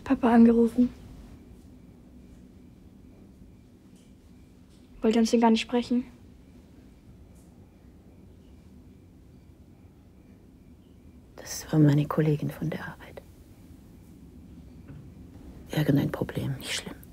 Papa angerufen. Wollte uns den gar nicht sprechen. Das war meine Kollegin von der Arbeit. Irgendein Problem, nicht schlimm.